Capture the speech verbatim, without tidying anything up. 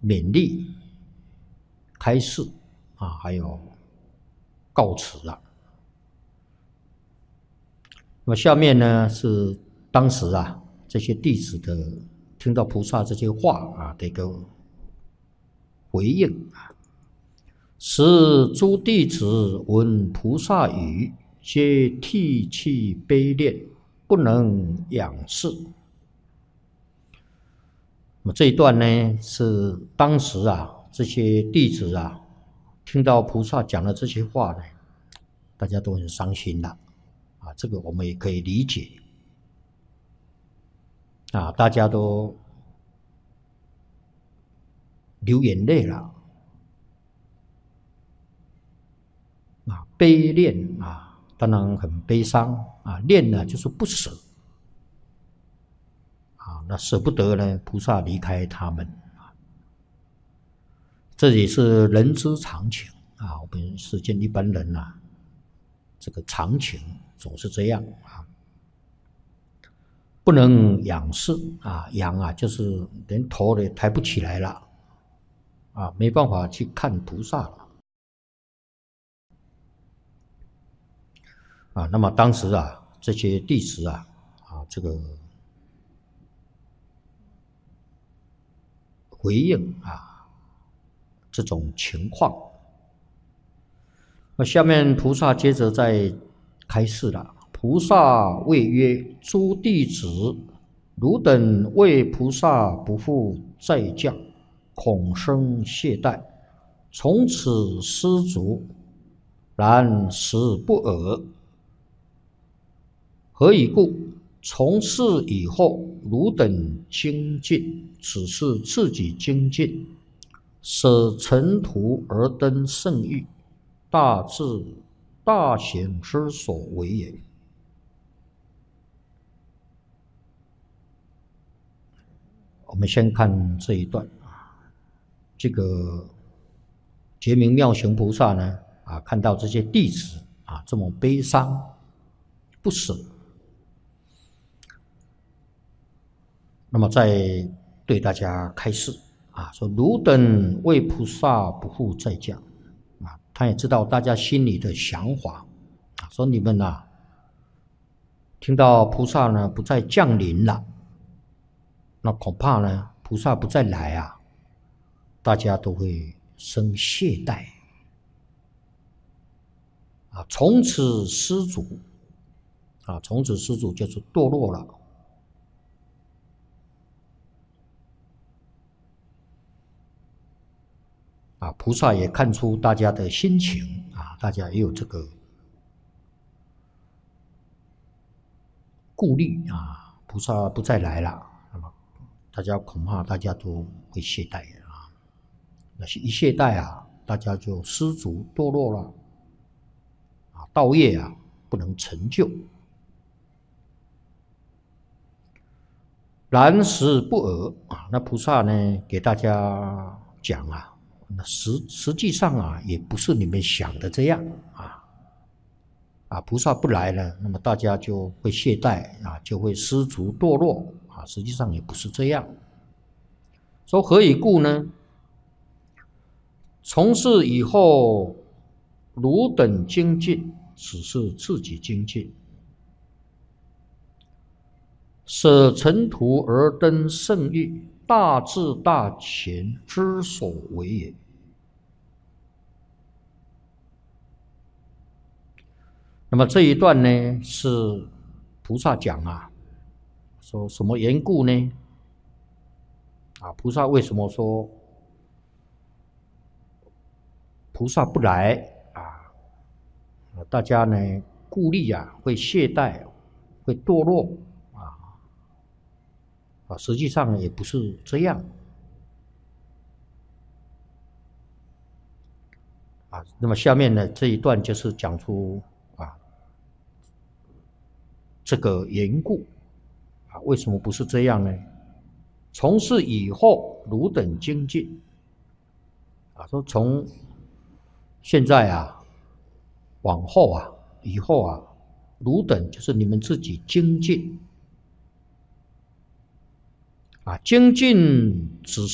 勉励、开示啊，还有告辞啊。那么下面呢是当时啊这些弟子的听到菩萨这些话啊的一个回应啊。时诸弟子闻菩萨语，皆涕泣悲恋，不能仰视。那么这一段呢，是当时啊这些弟子啊听到菩萨讲的这些话呢，大家都很伤心了啊，这个我们也可以理解啊，大家都流眼泪了啊，悲恋啊，当然很悲伤啊，恋呢就是不舍啊，那舍不得呢，菩萨离开他们啊，这也是人之常情啊，我们世间一般人啊，这个常情总是这样啊，不能仰视啊，仰啊就是连头也抬不起来了啊，没办法去看菩萨了。啊，那么当时啊，这些弟子啊，啊，这个回应啊，这种情况，那下面菩萨接着再开示了。菩萨谓曰：诸弟子，汝等为菩萨不复再降，恐生懈怠，从此失足，然时不尔。何以故？从此以后，汝等精进，只是自己精进，舍尘土而登圣域，大智大贤之所为也。我们先看这一段啊，这个觉明妙行菩萨呢，啊，看到这些弟子啊这么悲伤不舍。那么再对大家开示啊，说汝等为菩萨不复再降啊，他也知道大家心里的想法啊，说你们啊，听到菩萨呢不再降临了，那恐怕呢菩萨不再来啊，大家都会生懈怠啊，从此失足啊，从此失足就是堕落了。啊，菩萨也看出大家的心情啊，大家也有这个顾虑啊，菩萨不再来了，那么大家恐怕大家都会懈怠啊，那一懈怠啊，大家就失足堕落了啊，道业啊不能成就，然时不尔啊，那菩萨呢给大家讲啊。那实实际上啊，也不是你们想的这样啊，啊，菩萨不来了，那么大家就会懈怠啊，就会失足堕落啊，实际上也不是这样。说何以故呢？从此以后，汝等精进，只是自己精进，舍尘土而登圣域，大智大贤之所为也。那么这一段呢，是菩萨讲啊，说什么缘故呢？啊，菩萨为什么说菩萨不来啊？大家呢顾虑啊，会懈怠，会堕落啊，啊，实际上也不是这样啊。那么下面呢这一段就是讲出啊这个缘故啊，为什么不是这样呢？从此以后，汝等精进啊，说从现在啊往后啊以后啊，汝等就是你们自己精进啊，精进只